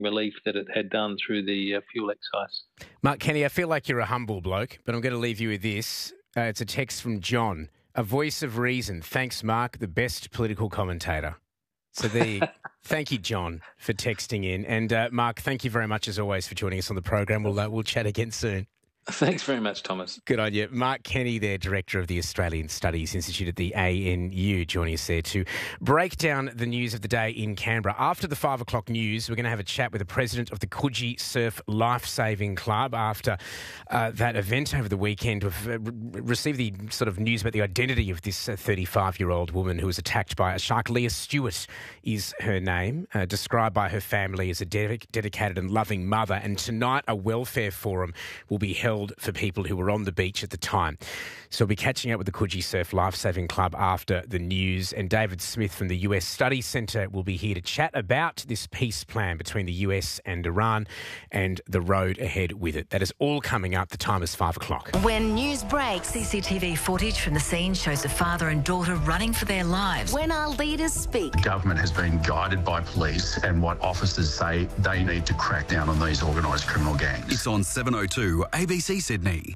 relief that it had done through the fuel excise. Mark Kenny, I feel like you're a humble bloke, but I'm going to leave you with this. It's a text from John. A voice of reason. Thanks, Mark, the best political commentator. So thank you, John, for texting in. And Mark, thank you very much, as always, for joining us on the program. We'll chat again soon. Thanks very much, Thomas. Good on you. Mark Kenny there, Director of the Australian Studies Institute at the ANU, joining us there to break down the news of the day in Canberra. After the 5 o'clock news, we're going to have a chat with the president of the Coogee Surf Lifesaving Club after that event over the weekend. We've received the sort of news about the identity of this 35-year-old woman who was attacked by a shark. Leah Stewart is her name, described by her family as a dedicated and loving mother. And tonight, a welfare forum will be held for people who were on the beach at the time. So we'll be catching up with the Coogee Surf Lifesaving Club after the news. And David Smith from the US Studies Centre will be here to chat about this peace plan between the US and Iran and the road ahead with it. That is all coming up. The time is 5 o'clock. When news breaks, CCTV footage from the scene shows a father and daughter running for their lives. When our leaders speak. Government has been guided by police and what officers say they need to crack down on these organised criminal gangs. It's on 702 ABC Sydney.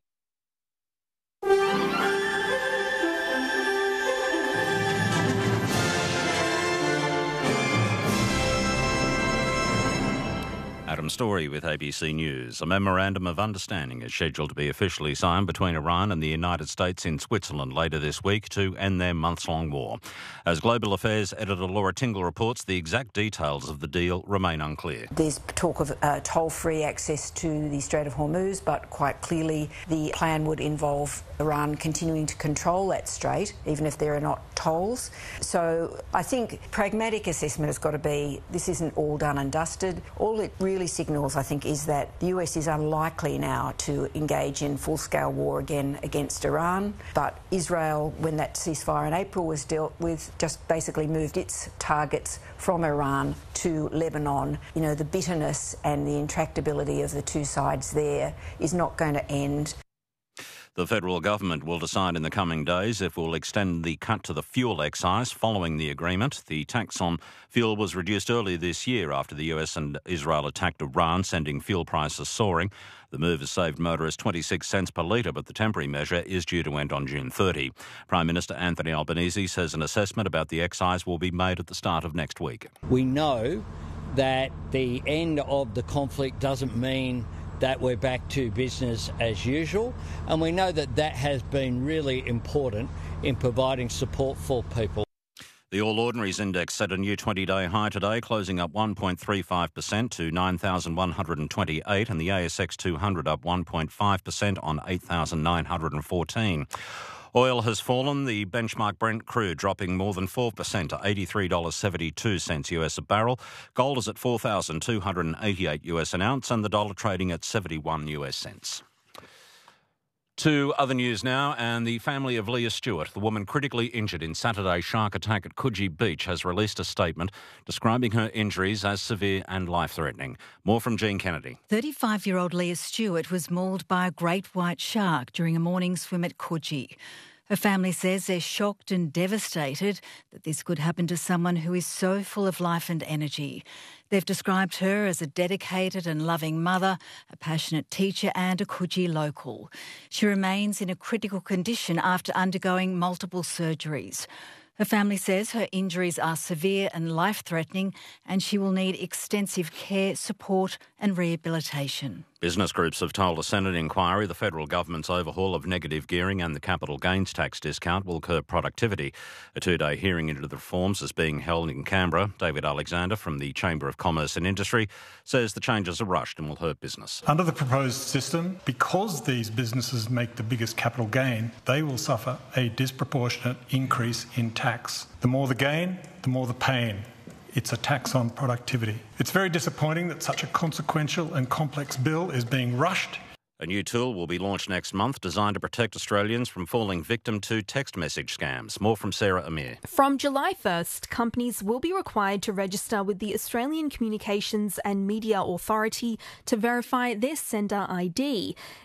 Adam Story with ABC News. A memorandum of understanding is scheduled to be officially signed between Iran and the United States in Switzerland later this week to end their months-long war. As Global Affairs editor Laura Tingle reports, the exact details of the deal remain unclear. There's talk of toll-free access to the Strait of Hormuz, but quite clearly the plan would involve Iran continuing to control that strait, even if there are not tolls. So I think pragmatic assessment has got to be this isn't all done and dusted. All it really signals, I think, is that the US is unlikely now to engage in full-scale war again against Iran. But Israel, when that ceasefire in April was dealt with, just basically moved its targets from Iran to Lebanon. You know, the bitterness and the intractability of the two sides there is not going to end. The federal government will decide in the coming days if it will extend the cut to the fuel excise following the agreement. The tax on fuel was reduced earlier this year after the US and Israel attacked Iran, sending fuel prices soaring. The move has saved motorists 26 cents per litre, but the temporary measure is due to end on June 30. Prime Minister Anthony Albanese says an assessment about the excise will be made at the start of next week. We know that the end of the conflict doesn't mean that we're back to business as usual, and we know that that has been really important in providing support for people. The All Ordinaries Index set a new 20-day high today, closing up 1.35% to 9,128, and the ASX 200 up 1.5% on 8,914. Oil has fallen, the benchmark Brent crude dropping more than 4% to $83.72 US a barrel. Gold is at $4,288 US an ounce, and the dollar trading at 71 US cents. To other news now, and the family of Leah Stewart, the woman critically injured in Saturday's shark attack at Coogee Beach, has released a statement describing her injuries as severe and life-threatening. More from Jean Kennedy. 35-year-old Leah Stewart was mauled by a great white shark during a morning swim at Coogee. Her family says they're shocked and devastated that this could happen to someone who is so full of life and energy. They've described her as a dedicated and loving mother, a passionate teacher and a Coogee local. She remains in a critical condition after undergoing multiple surgeries. Her family says her injuries are severe and life-threatening, and she will need extensive care, support and rehabilitation. Business groups have told a Senate inquiry the federal government's overhaul of negative gearing and the capital gains tax discount will curb productivity. A two-day hearing into the reforms is being held in Canberra. David Alexander from the Chamber of Commerce and Industry says the changes are rushed and will hurt business. Under the proposed system, because these businesses make the biggest capital gain, they will suffer a disproportionate increase in tax. The more the gain, the more the pain. It's a tax on productivity. It's very disappointing that such a consequential and complex bill is being rushed. A new tool will be launched next month designed to protect Australians from falling victim to text message scams. More from Sarah Amir. From July 1st, companies will be required to register with the Australian Communications and Media Authority to verify their sender ID.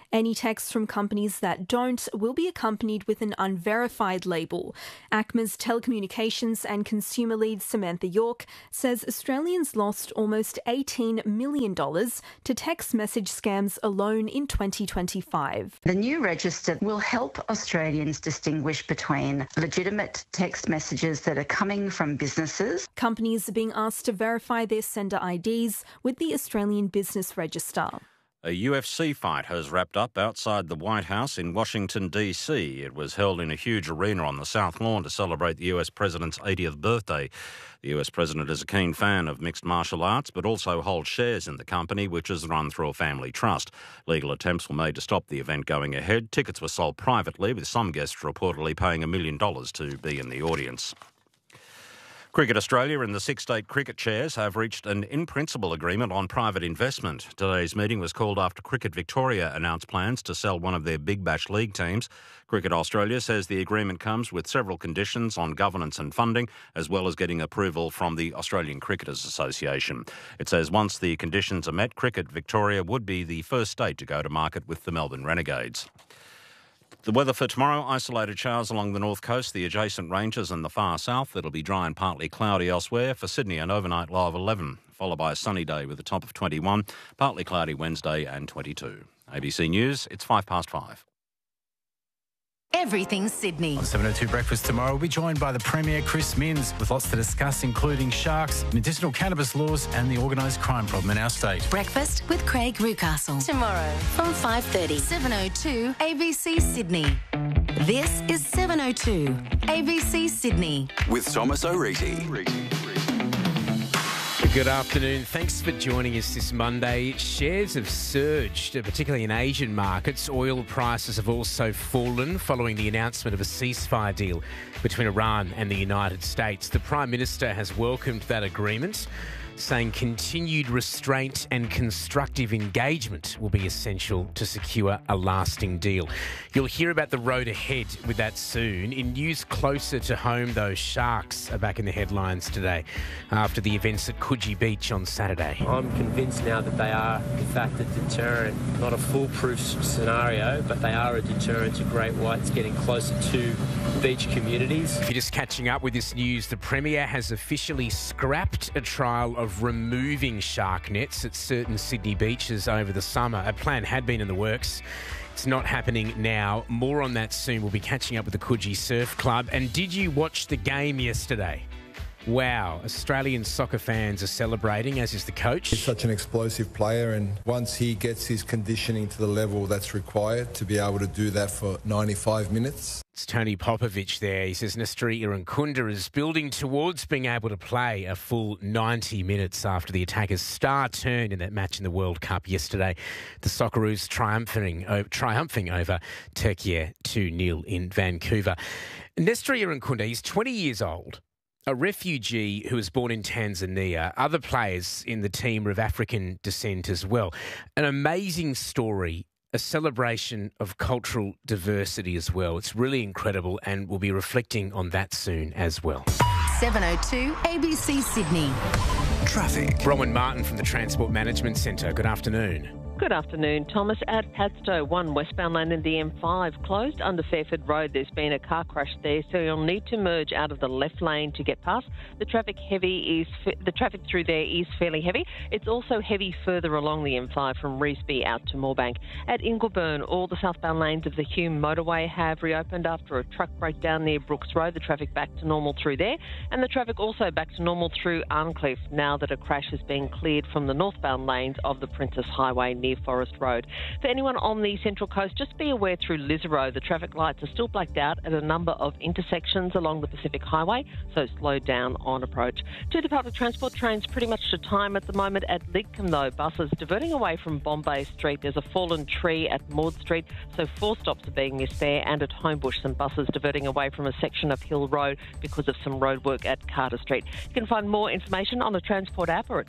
Any texts from companies that don't will be accompanied with an unverified label. ACMA's telecommunications and consumer lead Samantha York says Australians lost almost $18 million to text message scams alone in 2025. The new register will help Australians distinguish between legitimate text messages that are coming from businesses. Companies are being asked to verify their sender IDs with the Australian Business Register. A UFC fight has wrapped up outside the White House in Washington, D.C. It was held in a huge arena on the South Lawn to celebrate the US President's 80th birthday. The US President is a keen fan of mixed martial arts, but also holds shares in the company, which is run through a family trust. Legal attempts were made to stop the event going ahead. Tickets were sold privately, with some guests reportedly paying $1 million to be in the audience. Cricket Australia and the six-state cricket chairs have reached an in-principle agreement on private investment. Today's meeting was called after Cricket Victoria announced plans to sell one of their Big Bash League teams. Cricket Australia says the agreement comes with several conditions on governance and funding, as well as getting approval from the Australian Cricketers Association. It says once the conditions are met, Cricket Victoria would be the first state to go to market with the Melbourne Renegades. The weather for tomorrow, isolated showers along the north coast, the adjacent ranges and the far south. It'll be dry and partly cloudy elsewhere. For Sydney, an overnight low of 11, followed by a sunny day with a top of 21, partly cloudy Wednesday and 22. ABC News, it's 5:05. Everything Sydney. On 702 Breakfast tomorrow, we'll be joined by the Premier Chris Minns with lots to discuss, including sharks, medicinal cannabis laws and the organised crime problem in our state. Breakfast with Craig Rucastle. Tomorrow from 5:30. 702 ABC Sydney. This is 702 ABC Sydney. With Thomas O'Reilly. Good afternoon. Thanks for joining us this Monday. Shares have surged, particularly in Asian markets. Oil prices have also fallen following the announcement of a ceasefire deal between Iran and the United States. The Prime Minister has welcomed that agreement, saying continued restraint and constructive engagement will be essential to secure a lasting deal. You'll hear about the road ahead with that soon. In news closer to home, though, sharks are back in the headlines today after the events at Coogee Beach on Saturday. I'm convinced now that they are, in fact, a deterrent, not a foolproof scenario, but they are a deterrent to great whites getting closer to beach communities. If you're just catching up with this news, the Premier has officially scrapped a trial of removing shark nets at certain Sydney beaches over the summer. A plan had been in the works. It's not happening now. More on that soon. We'll be catching up with the Coogee Surf Club. And did you watch the game yesterday? Wow, Australian soccer fans are celebrating, as is the coach. He's such an explosive player, and once he gets his conditioning to the level that's required to be able to do that for 95 minutes. It's Tony Popovich there. He says Nestor Irankunda is building towards being able to play a full 90 minutes after the attackers' star turned in that match in the World Cup yesterday. The Socceroos triumphing over Turkey 2-0 in Vancouver. Nestor Irankunda, he's 20 years old. A refugee who was born in Tanzania. Other players in the team are of African descent as well. An amazing story, a celebration of cultural diversity as well. It's really incredible, and we'll be reflecting on that soon as well. 702 ABC Sydney. Traffic. Bronwyn Martin from the Transport Management Centre. Good afternoon. Good afternoon, Thomas. At Padstow, 1 westbound lane in the M5 closed under Fairford Road. There's been a car crash there, so you'll need to merge out of the left lane to get past. The traffic through there is fairly heavy. It's also heavy further along the M5 from Revesby out to Moorebank. At Ingleburn, all the southbound lanes of the Hume motorway have reopened after a truck breakdown near Brooks Road. The traffic back to normal through there, and the traffic also back to normal through Arncliffe now that a crash has been cleared from the northbound lanes of the Princess Highway near Forest Road. For anyone on the Central Coast, just be aware through Lisarow, the traffic lights are still blacked out at a number of intersections along the Pacific Highway, so slow down on approach. To the public transport, trains pretty much to time at the moment at Lidcombe though. Buses diverting away from Bombay Street. There's a fallen tree at Maud Street, so 4 stops are being missed there, and at Homebush some buses diverting away from a section of Hill Road because of some roadwork at Carter Street. You can find more information on the Transport app or at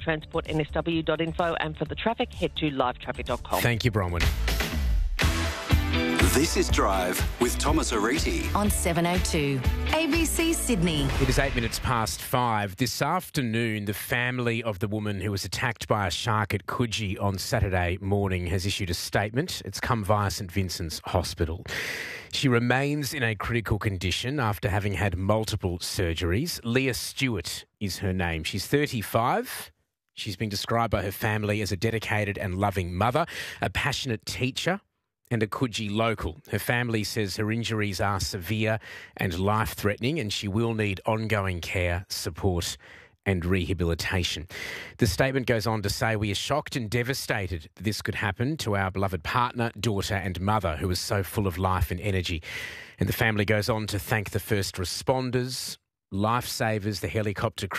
transportnsw.info, and for the traffic, head to livetraffic.com. Thank you, Bronwyn. This is Drive with Thomas Ariti on 702 ABC Sydney. It is 8 minutes past 5. This afternoon, the family of the woman who was attacked by a shark at Coogee on Saturday morning has issued a statement. It's come via St Vincent's Hospital. She remains in a critical condition after having had multiple surgeries. Leah Stewart is her name. She's 35. She's been described by her family as a dedicated and loving mother, a passionate teacher, and a Coogee local. Her family says her injuries are severe and life-threatening, and she will need ongoing care, support and rehabilitation. The statement goes on to say, "We are shocked and devastated that this could happen to our beloved partner, daughter and mother, who was so full of life and energy." And the family goes on to thank the first responders, lifesavers, the helicopter crew,